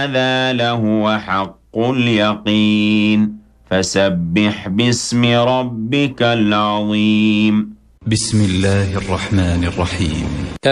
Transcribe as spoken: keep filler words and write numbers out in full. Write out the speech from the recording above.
هذا لهو حق اليقين فسبح باسم ربك العظيم. بسم الله الرحمن الرحيم.